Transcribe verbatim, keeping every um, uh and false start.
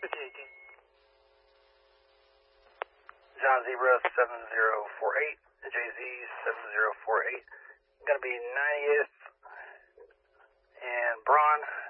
fifty eighteen. John Zebra seven zero four eight, J Z seven zero four eight. Gonna be ninetieth and Braun